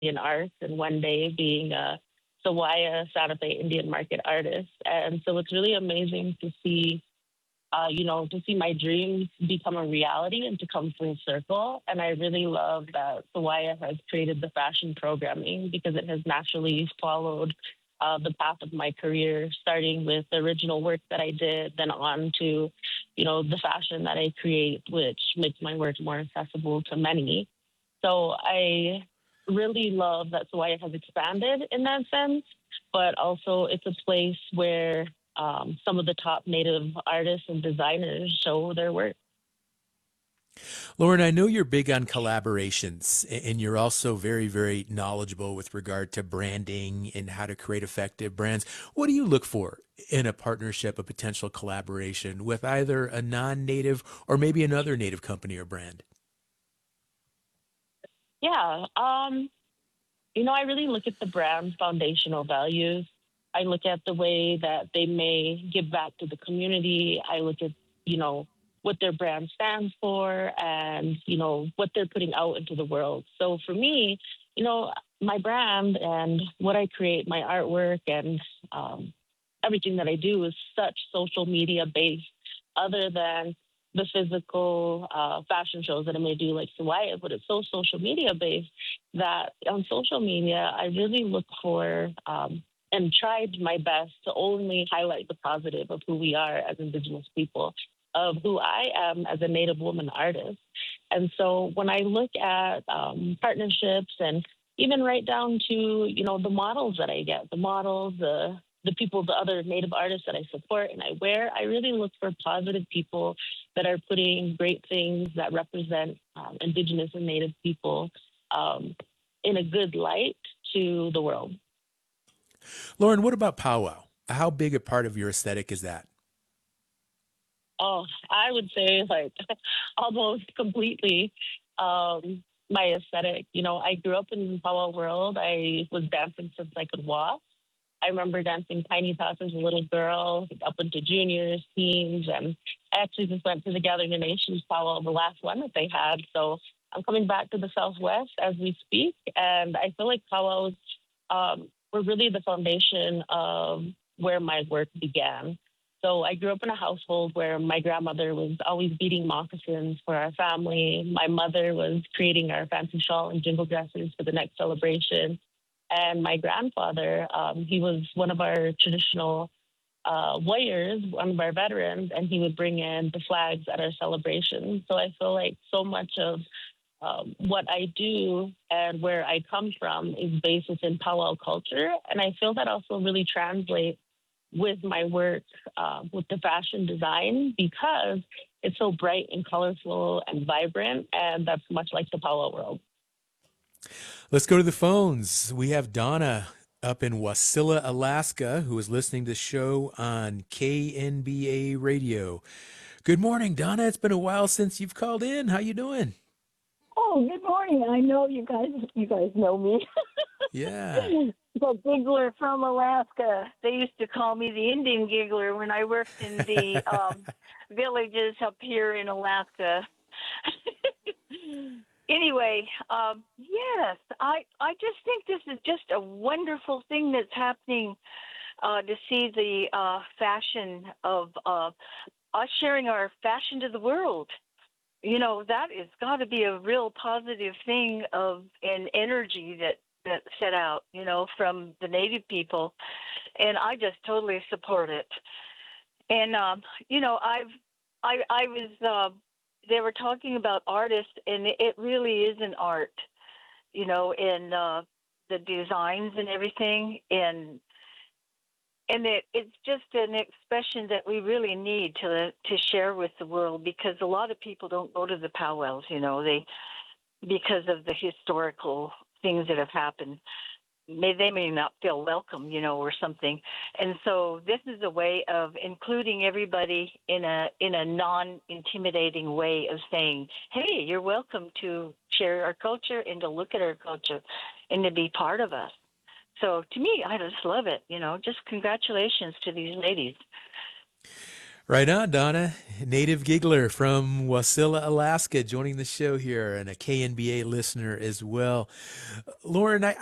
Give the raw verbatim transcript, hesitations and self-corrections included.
Indian arts, and one day being a Sawaya Santa Fe Indian market artist. And so it's really amazing to see, uh, you know, to see my dreams become a reality and to come full circle. And I really love that Sawaya has created the fashion programming because it has naturally followed uh, the path of my career, starting with the original work that I did, then on to, you know, the fashion that I create, which makes my work more accessible to many. So I really love that Sawaya has expanded in that sense, but also it's a place where um, some of the top Native artists and designers show their work. Lauren, I know you're big on collaborations and you're also very, very knowledgeable with regard to branding and how to create effective brands. What do you look for in a partnership, a potential collaboration with either a non-native or maybe another native company or brand? Yeah, um, you know, I really look at the brand's foundational values. I look at the way that they may give back to the community. I look at, you know, what their brand stands for and, you know, what they're putting out into the world. So for me, you know, my brand and what I create, my artwork and um, everything that I do is such social media based, other than the physical uh, fashion shows that I may do like Sawaya, but it's so social media based that on social media, I really look for um, and tried my best to only highlight the positive of who we are as Indigenous people, of who I am as a Native woman artist. And so when I look at um, partnerships and even right down to, you know, the models that I get, the models, the the people, the other Native artists that I support and I wear, I really look for positive people that are putting great things that represent um, Indigenous and Native people um, in a good light to the world. Lauren, what about powwow? How big a part of your aesthetic is that? Oh, I would say like almost completely um, my aesthetic. You know, I grew up in the powwow world. I was dancing since I could walk. I remember dancing tiny tots as a little girl, up into juniors, teens, and I actually just went to the Gathering of Nations powwow, the last one that they had. So I'm coming back to the Southwest as we speak, and I feel like powwows um, were really the foundation of where my work began. So I grew up in a household where my grandmother was always beating moccasins for our family. My mother was creating our fancy shawl and jingle dresses for the next celebration. And my grandfather, um, he was one of our traditional uh, warriors, one of our veterans, and he would bring in the flags at our celebrations. So I feel like so much of um, what I do and where I come from is based in powwow culture. And I feel that also really translates with my work uh, with the fashion design because it's so bright and colorful and vibrant, and that's much like the powwow world. Let's go to the phones. We have Donna up in Wasilla, Alaska, who is listening to the show on K N B A radio. Good morning, Donna. It's been a while since you've called in. How you doing? Oh, good morning. I know you guys you guys know me. Yeah. The giggler from Alaska. They used to call me the Indian giggler when I worked in the um, villages up here in Alaska. Anyway, um, yes, I, I just think this is just a wonderful thing that's happening uh, to see the uh, fashion of uh, us sharing our fashion to the world. You know, that is got to be a real positive thing of an energy that, that set out, you know, from the Native people. And I just totally support it. And, um, you know, I've, I, I was, uh, they were talking about artists, and it really is an art, you know, in uh, the designs and everything. And and it, it's just an expression that we really need to to share with the world, because a lot of people don't go to the powwows, you know, they because of the historical things that have happened. May they may not feel welcome, you know, or something. And so this is a way of including everybody in a in a non-intimidating way of saying, hey, you're welcome to share our culture and to look at our culture and to be part of us. So to me, I just love it, you know, just congratulations to these ladies. Right on, Donna. Native giggler from Wasilla, Alaska, joining the show here, and a K N B A listener as well. Lauren, I,